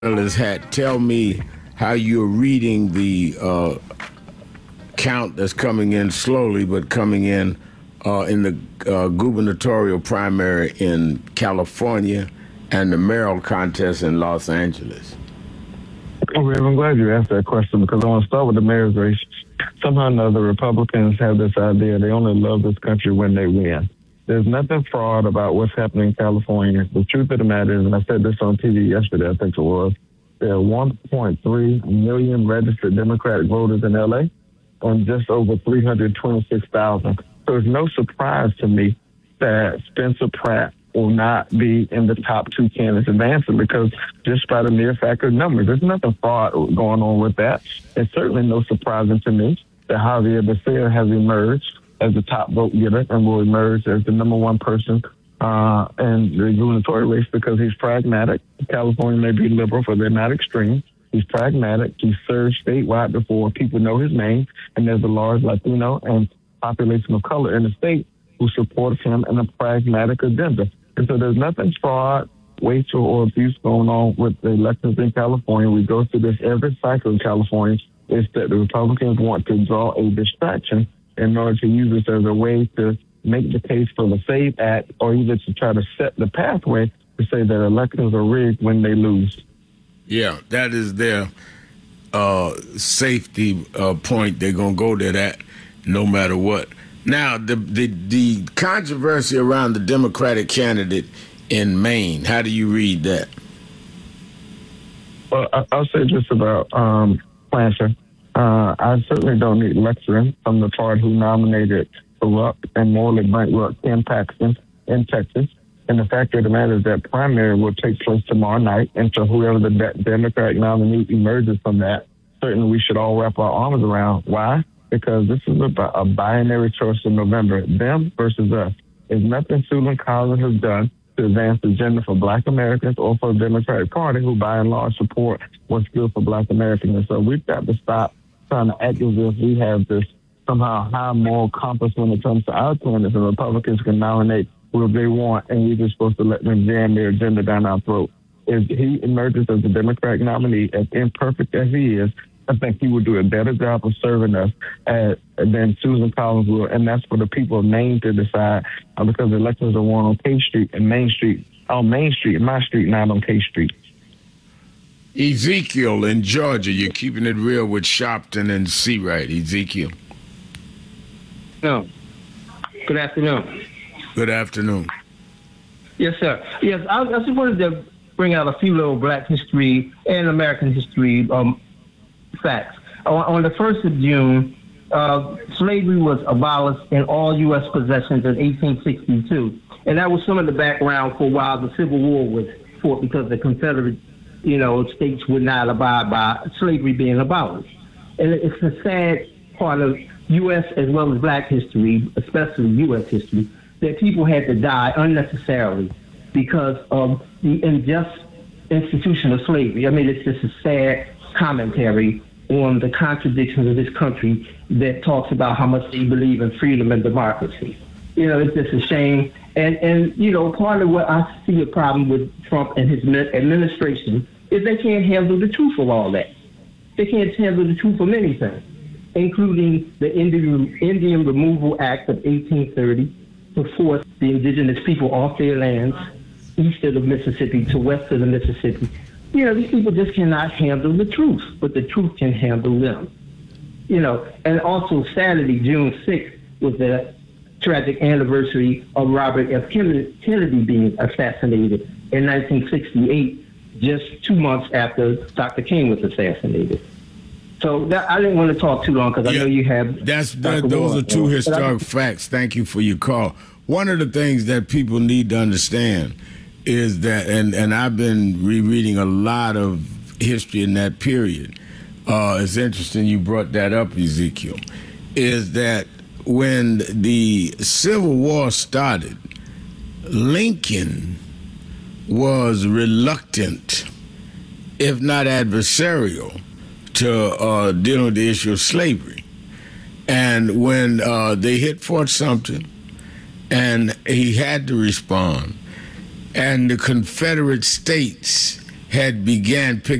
Analyst hat, tell me how you're reading the count that's coming in slowly, but coming in the gubernatorial primary in California and the mayoral contest in Los Angeles. Oh, Rev, I'm glad you asked that question because I want to start with the mayor's race. Somehow or another, Republicans have this idea they only love this country when they win. There's nothing fraud about what's happening in California. The truth of the matter is, and I said this on TV yesterday, I think it was, there are 1.3 million registered Democratic voters in LA and just over 326,000. So it's no surprise to me that Spencer Pratt will not be in the top two candidates advancing because just by the mere fact of numbers, there's nothing fraud going on with that. It's certainly no surprising to me that Javier Becerra has emerged as the top vote getter and will emerge as the number one person in the gubernatorial race because he's pragmatic. California may be liberal, but they're not extreme. He's pragmatic. He served statewide before. People know his name, and there's a large Latino and population of color in the state who supports him in a pragmatic agenda. And so there's nothing fraud, waste, or abuse going on with the elections in California. We go through this every cycle in California. It's that the Republicans want to draw a distraction in order to use this as a way to make the case for the SAVE Act or even to try to set the pathway to say that elections are rigged when they lose. Yeah, that is their safety point. They're going to go to that no matter what. Now, the controversy around the Democratic candidate in Maine, how do you read that? Well, I'll say this about Plancher. I certainly don't need lecturing from the party who nominated corrupt and morally bankrupt Ken Paxton in Texas. And the fact of the matter is that primary will take place tomorrow night. And so whoever the Democratic nominee emerges from that, certainly we should all wrap our arms around. Why? Because this is about a binary choice in November, them versus us. There's nothing Susan Collins has done to advance the agenda for Black Americans or for the Democratic Party, who by and large support what's good for Black Americans. And so we've got to stop trying to act as if we have this somehow high moral compass when it comes to our candidates, and Republicans can nominate whoever they want, and we're just supposed to let them jam their agenda down our throat. If he emerges as the Democratic nominee, as imperfect as he is, I think he will do a better job of serving us than Susan Collins will, and that's for the people of Maine to decide because the elections are won on K Street and Main Street, on Main Street, and my street, not on K Street. Ezekiel in Georgia, you're keeping it real with Sharpton and Seawright. Ezekiel. No. Good afternoon. Good afternoon. Yes, sir. Yes, I just wanted to bring out a few little Black history and American history facts. On the 1st of June, slavery was abolished in all U.S. possessions in 1862. And that was some of the background for why the Civil War was fought, because the Confederate, states would not abide by slavery being abolished. And it's a sad part of U.S. as well as Black history, especially U.S. history, that people had to die unnecessarily because of the unjust institution of slavery. I mean, it's just a sad commentary on the contradictions of this country that talks about how much they believe in freedom and democracy. It's just a shame. And part of what I see a problem with Trump and his administration is they can't handle the truth of all that. They can't handle the truth of anything, including the Indian Removal Act of 1830 to force the indigenous people off their lands east of the Mississippi to west of the Mississippi. These people just cannot handle the truth, but the truth can handle them. And also Saturday, June 6th, was the tragic anniversary of Robert F. Kennedy being assassinated in 1968, just 2 months after Dr. King was assassinated. So I didn't want to talk too long because I know you have... Those are two historic facts. Thank you for your call. One of the things that people need to understand is that, and I've been rereading a lot of history in that period. It's interesting you brought that up, Ezekiel, is that when the Civil War started, Lincoln was reluctant, if not adversarial, to dealing with the issue of slavery. And when they hit Fort Sumter, and he had to respond, and the Confederate States had began picking